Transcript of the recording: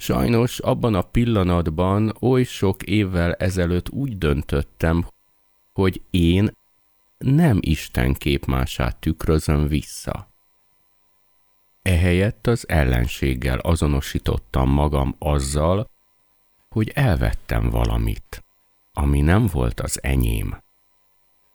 Sajnos abban a pillanatban oly sok évvel ezelőtt úgy döntöttem, hogy én nem Isten képmását tükrözöm vissza. Ehelyett az ellenséggel azonosítottam magam azzal, hogy elvettem valamit, ami nem volt az enyém.